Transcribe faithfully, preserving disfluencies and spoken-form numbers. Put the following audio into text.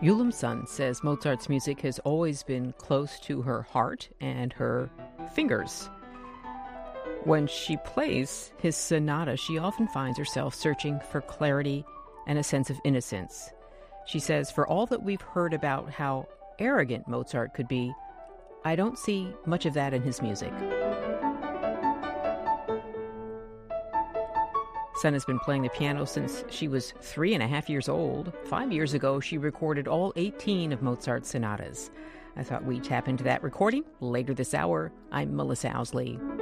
Yulum Sun says Mozart's music has always been close to her heart and her fingers. When she plays his sonata, she often finds herself searching for clarity and a sense of innocence. She says, for all that we've heard about how arrogant Mozart could be, I don't see much of that in his music. Sun has been playing the piano since she was three and a half years old. Five years ago, she recorded all eighteen of Mozart's sonatas. I thought we'd tap into that recording later this hour. I'm Melissa Owsley.